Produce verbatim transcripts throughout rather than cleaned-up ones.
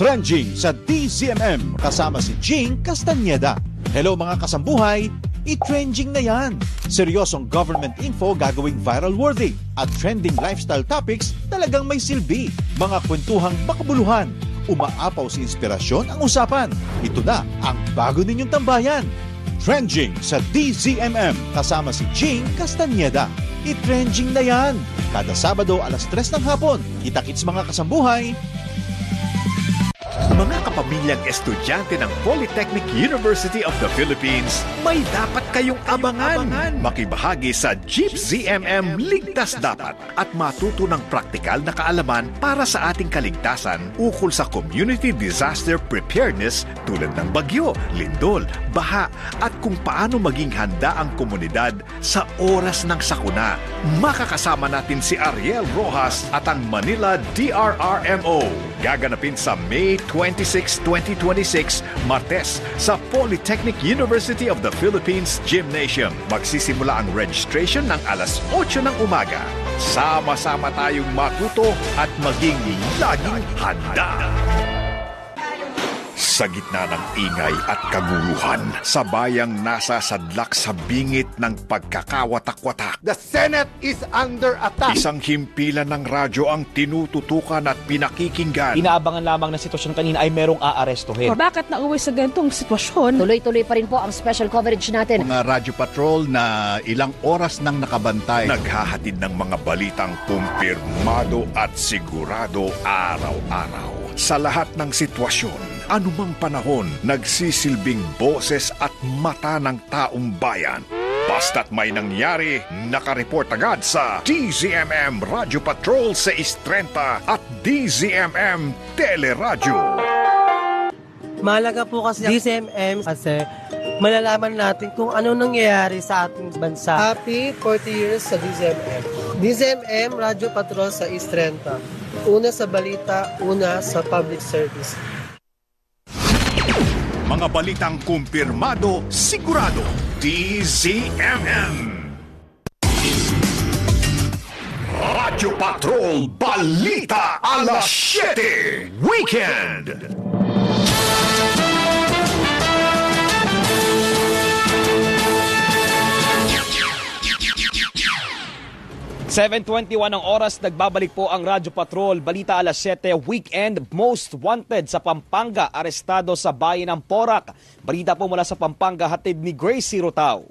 Trending sa D Z M M kasama si Jing Castañeda. Hello mga kasambuhay, i-trending na yan. Seryosong government info gagawing viral worthy at trending lifestyle topics talagang may silbi. Mga kwentuhang makabuluhan, umaapaw sa inspirasyon ang usapan. Ito na ang bago ninyong tambayan. Trending sa D Z M M kasama si Jing Castañeda. I-trending na yan. Kada Sabado alas tres ng hapon. Kita-kits mga kasambuhay. Mga kapamilyang estudyante ng Polytechnic University of the Philippines, may dapat kayong abangan. Makibahagi sa Jeep Z M M Ligtas Dapat at matuto ng praktikal na kaalaman para sa ating kaligtasan ukol sa community disaster preparedness tulad ng bagyo, lindol, baha at kung paano maging handa ang komunidad sa oras ng sakuna. Makakasama natin si Ariel Rojas at ang Manila D R R M O. Gaganapin sa May twenty-sixth, twenty twenty-six, Martes sa Polytechnic University of the Philippines Gymnasium. Magsisimula ang registration ng alas otso ng umaga. Sama-sama tayong matuto at maging laging handa. Sa gitna ng ingay at kaguluhan, sa bayang nasa sadlak sa bingit ng pagkakawatak-watak. The Senate is under attack. Isang himpilan ng radyo ang tinututukan at pinakikinggan. Inaabangan lamang na sitwasyon kanina ay merong aarestuhin. Bakit nauwi sa ganitong sitwasyon? Tuloy-tuloy pa rin po ang special coverage natin. Mga radyo patrol na ilang oras nang nakabantay. Naghahatid ng mga balitang kumpirmado at sigurado araw-araw. Sa lahat ng sitwasyon, anumang panahon, nagsisilbing boses at mata ng taong bayan. Basta't may nangyari, nakareport agad sa D Z M M Radio Patrol sa Istrenta at D Z M M Teleradyo. Mahalaga po kasi D Z M M kasi malalaman natin kung ano nangyayari sa ating bansa. Happy forty years sa D Z M M. D Z M M Radio Patrol sa Istrenta. Una sa balita, una sa public service. Mga balitang kumpirmado, sigurado, D Z M M. Radyo Patrol Balita alas siyete Weekend. seven twenty-one ang oras, nagbabalik po ang Radyo Patrol. Balita alas siyete, Weekend. Most wanted sa Pampanga, arestado sa bayan ng Porac. Balita po mula sa Pampanga, hatid ni Gracie Rutao.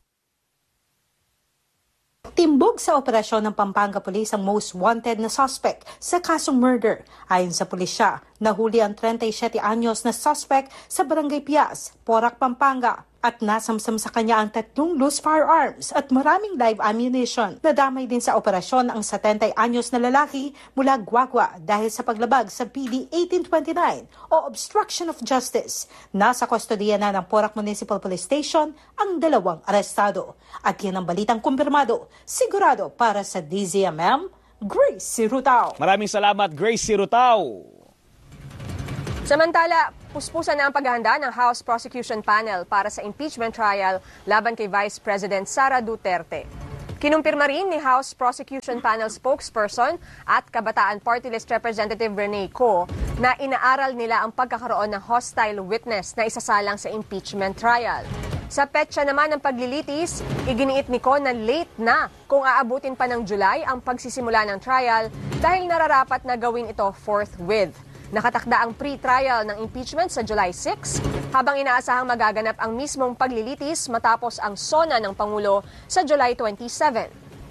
Timbog sa operasyon ng Pampanga Police ang most wanted na suspect sa kasong murder. Ayon sa pulisya, nahuli ang thirty-seven anyos na suspect sa Barangay Pias, Porac, Pampanga. At nasamsam sa kanya ang tatlong loose firearms at maraming live ammunition. Nadamay din sa operasyon ang seventy anyos na lalaki mula Guagua dahil sa paglabag sa P D eighteen twenty-nine o obstruction of justice. Nasa kustodiya na ng Porac Municipal Police Station ang dalawang arestado. At yan ang balitang kumpirmado, sigurado para sa D Z M M, Gracie Rutao. Maraming salamat, Gracie Rutao. Samantala, puspusan na ang paghahanda ng House Prosecution Panel para sa impeachment trial laban kay Vice President Sara Duterte. Kinumpirma rin ni House Prosecution Panel spokesperson at Kabataan Party List Representative Rene Co na inaaral nila ang pagkakaroon ng hostile witness na isasalang sa impeachment trial. Sa petsa naman ng paglilitis, iginiit ni Co na late na kung aabutin pa ng July ang pagsisimula ng trial dahil nararapat na gawin ito forthwith. Nakatakda ang pre-trial ng impeachment sa July sixth, habang inaasahang magaganap ang mismong paglilitis matapos ang SONA ng Pangulo sa July twenty-seventh.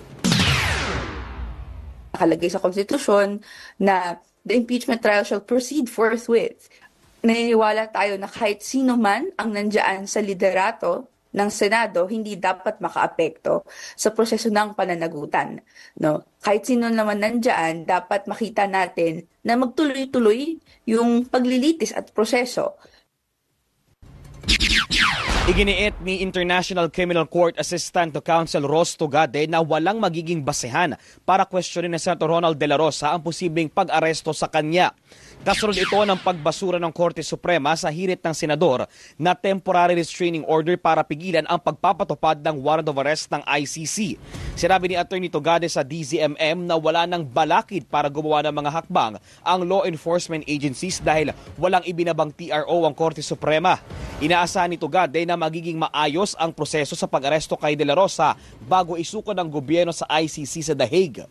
Nakalagay sa konstitusyon na the impeachment trial shall proceed forthwith. Naniniwala tayo na kahit sino man ang nandiyan sa liderato ng Senado, hindi dapat makaapekto sa proseso ng pananagutan. No? Kahit sino naman nandiyan, dapat makita natin na magtuloy-tuloy yung paglilitis at proseso. Iginiit ni International Criminal Court Assistant to Counsel Ross Tugade na walang magiging basehan para questionin ni Senator Ronald De La Rosa ang posibleng pag-aresto sa kanya. Kasunod ito ng pagbasura ng Korte Suprema sa hirit ng senador na temporary restraining order para pigilan ang pagpapatupad ng warrant of arrest ng I C C. Sinabi ni Attorney Tugade sa D Z M M na wala ng balakid para gumawa ng mga hakbang ang law enforcement agencies dahil walang ibinabang T R O ang Korte Suprema. Inaasahan ni Tugade na magiging maayos ang proseso sa pag-aresto kay De La Rosa bago isuko ng gobyerno sa I C C sa The Hague.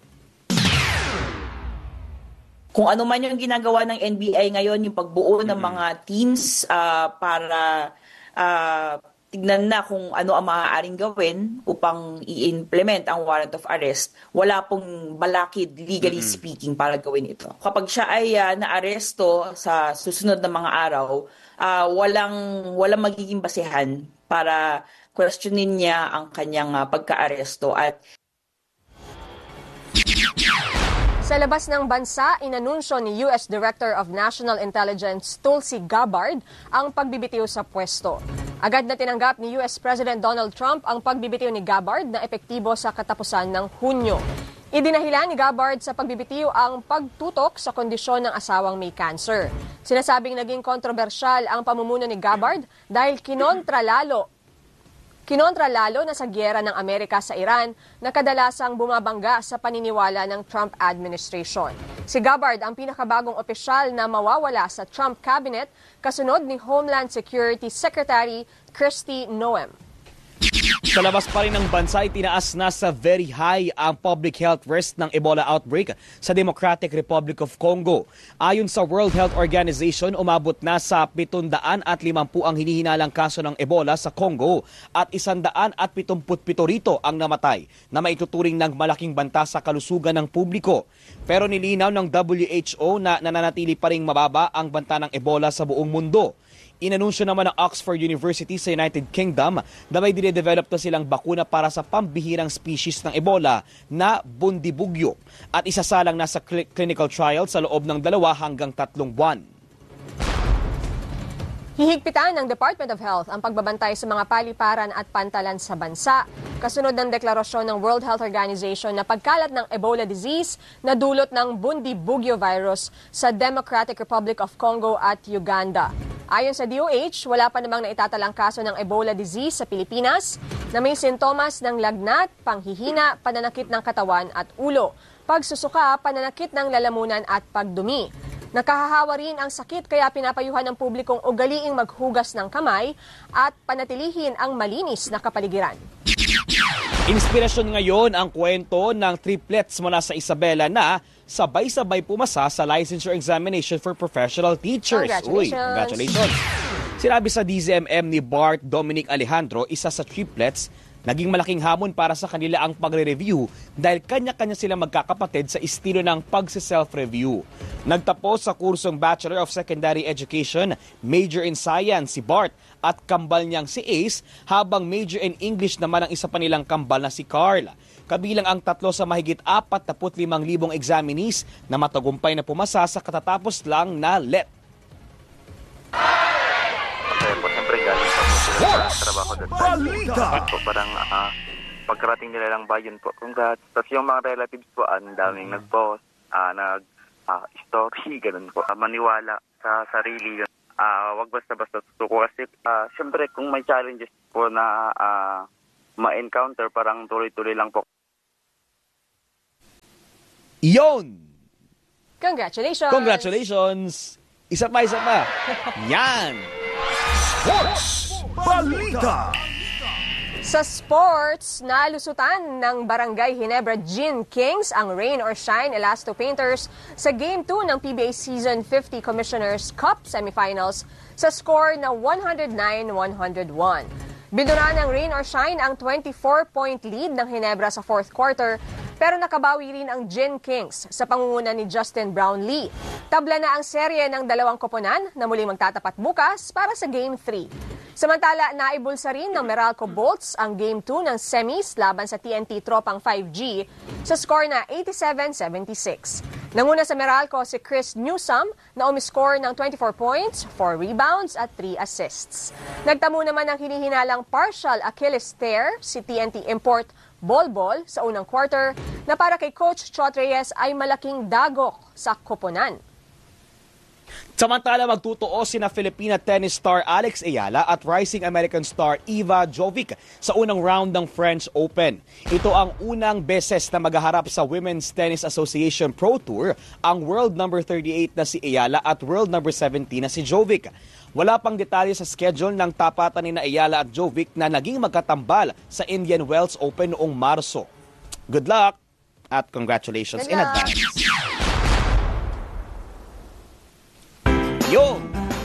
Kung ano man yung ginagawa ng N B I ngayon, yung pagbuo ng mga teams uh, para uh, tignan na kung ano ang maaaring gawin upang i-implement ang warrant of arrest, wala pong balakid, legally mm-hmm. speaking, para gawin ito. Kapag siya ay uh, naaresto sa susunod na mga araw, uh, walang, walang magiging basehan para questionin niya ang kanyang uh, pagka-aresto. At sa labas ng bansa, inanunsyo ni U S Director of National Intelligence Tulsi Gabbard ang pagbibitiw sa pwesto. Agad na tinanggap ni U S President Donald Trump ang pagbibitiw ni Gabbard na epektibo sa katapusan ng Hunyo. Idinahilan ni Gabbard sa pagbibitiw ang pagtutok sa kondisyon ng asawang may cancer. Sinasabing naging kontrobersyal ang pamumuno ni Gabbard dahil kinontra lalo Kinontra lalo na sa gyera ng Amerika sa Iran na kadalasang bumabangga sa paniniwala ng Trump administration. Si Gabbard ang pinakabagong opisyal na mawawala sa Trump cabinet kasunod ni Homeland Security Secretary Kristi Noem. Sa labas pa rin ng bansa, itinaas na sa very high ang public health risk ng Ebola outbreak sa Democratic Republic of Congo. Ayon sa World Health Organization, umabot na sa pitundaan at limampu ang hinihinalang kaso ng Ebola sa Congo at isandaan at pitumputpito rito ang namatay na maituturing ng malaking banta sa kalusugan ng publiko. Pero nilinaw ng W H O na nananatili pa ring mababa ang banta ng Ebola sa buong mundo. Inanunsyo naman ng Oxford University sa United Kingdom na may dinedevelop na silang bakuna para sa pambihirang species ng Ebola na bundibugyo at isasalang nasa clinical trial sa loob ng dalawa hanggang tatlong buwan. Hihigpitan ng Department of Health ang pagbabantay sa mga paliparan at pantalan sa bansa. Kasunod ng deklarasyon ng World Health Organization na pagkalat ng Ebola disease na dulot ng Bundibugyo virus sa Democratic Republic of Congo at Uganda. Ayon sa D O H, wala pa namang naitatalang kaso ng Ebola disease sa Pilipinas na may sintomas ng lagnat, panghihina, pananakit ng katawan at ulo, pagsusuka, pananakit ng lalamunan at pagdumi. Nakahahawa rin ang sakit kaya pinapayuhan ng publikong ugaliing maghugas ng kamay at panatilihin ang malinis na kapaligiran. Inspirasyon ngayon ang kwento ng triplets mula sa Isabela na sabay-sabay pumasa sa licensure examination for professional teachers. Congratulations! Uy, congratulations! Sinabi sa D Z M M ni Bart Dominic Alejandro, isa sa triplets, naging malaking hamon para sa kanila ang pagre-review dahil kanya-kanya silang magkakapatid sa estilo ng pag-self-review. Nagtapos sa kursong Bachelor of Secondary Education, Major in Science si Bart at kambal niyang si Ace, habang Major in English naman ang isa pa nilang kambal na si Carl. Kabilang ang tatlo sa mahigit apat na limang libong examinees na matagumpay na pumasa sa katatapos lang na L E T. Kaya po, siyempre galing po sila sa trabaho doon. So, parang uh, pagkarating nila lang bayan po. Congrats. Tapos yung mga relatives po, ang daming mm. nag-post, uh, nag-story, uh, ganun po. Uh, maniwala sa sarili. Uh, wag basta-basta tutuko kasi uh, siyempre kung may challenges po na uh, ma-encounter, parang tuloy-tuloy lang po. Iyon! Congratulations! Congratulations! Isa pa, isa pa. Yan! Sports Balita! Sa sports, nalusutan ng Barangay Ginebra Gin Kings ang Rain or Shine Elasto Painters sa Game two ng P B A Season fifty Commissioners Cup Semifinals sa score na one oh nine one oh one. Binura ng Rain or Shine ang twenty-four point lead ng Ginebra sa fourth quarter, pero nakabawi rin ang Gin Kings sa pangunguna ni Justin Brownlee. Tabla na ang serye ng dalawang koponan na muling magtatapat bukas para sa Game three. Samantala, naibulsa rin ng Meralco Bolts ang Game two ng semis laban sa T N T Tropang five G sa score na eighty-seven seventy-six. Nanguna sa Meralco si Chris Newsome na umiscore ng twenty-four points, four rebounds at three assists. Nagtamo naman ng hinihinalang partial Achilles tear si T N T import Bolbol sa unang quarter na para kay Coach Chot Reyes ay malaking dagok sa koponan. Samantala, magtutuo sina Filipina tennis star Alex Ayala at rising American star Eva Jovic sa unang round ng French Open. Ito ang unang beses na maghaharap sa Women's Tennis Association Pro Tour ang world number thirty-eight na si Ayala at world number seventeen na si Jovic. Wala pang detalye sa schedule ng tapatan ni na Ayala at Jovic na naging magkatambal sa Indian Wells Open noong Marso. Good luck at congratulations in advance. Yo!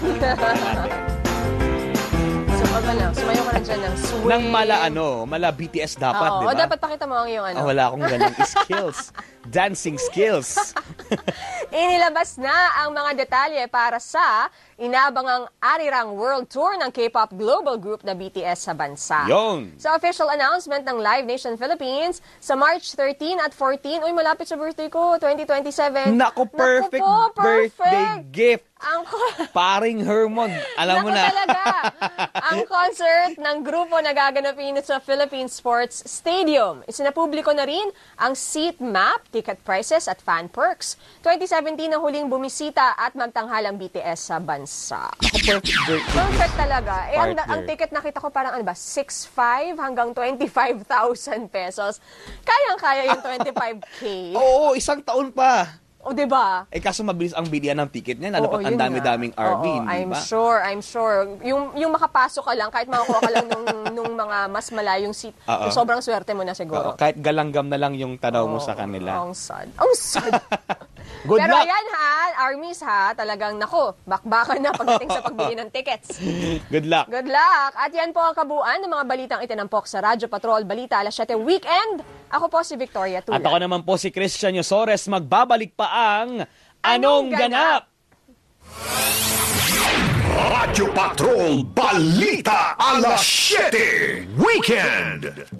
Sumama lang. Sumayo ka na dyan ng swing. Nang mala ano, mala B T S dapat, Oo, di ba? o dapat pakita mo ang iyong ano. Oh, wala akong ganang skills. Dancing skills. Inilabas na ang mga detalye para sa inabangang Arirang World Tour ng K-pop global group na B T S sa bansa. Yun. Sa official announcement ng Live Nation Philippines, sa March thirteen at fourteen, uy, malapit sa birthday ko, twenty twenty-seven. Naku, perfect, Naku po, perfect birthday gift. Ang Paring Hermon, alam mo Naku na. talaga. Ang concert ng grupo na gaganapin sa Philippine Sports Stadium. Isinapubliko na rin ang seat map, ticket prices at fan perks. twenty seventeen na huling bumisita at magtanghal ang B T S sa bansa. Perfect birthday. Perfect talaga. Eh, ang, Partner. ang ticket nakita ko parang ano ba, six five hanggang twenty-five thousand pesos. Kayang-kaya yung twenty-five K. Oo, isang taon pa. O, diba? Eh, kaso mabilis ang bilihan ng ticket niya. Lalo Oo, pat ang yun dami-daming nga. R V, Oo, di I'm ba? sure, I'm sure. Yung, yung makapasok ka lang, kahit makakuha ka lang nung, nung mga mas malayong seat, Oo. sobrang swerte mo na siguro. Oo, kahit galanggam na lang yung tanaw mo sa kanila. Ang sad. Ang sad. Good Pero luck! ayan ha, armies ha, talagang nako, bakbakan na pagdating sa pagbili ng tickets. Good luck. Good luck! At yan po ang kabuuan ng mga balitang itinampok sa Radyo Patrol Balita alas siyete Weekend. Ako po si Victoria Tula. At ako naman po si Christian Yosores. Magbabalik pa ang Anong Ganap? Radyo Patrol Balita alas siyete Weekend.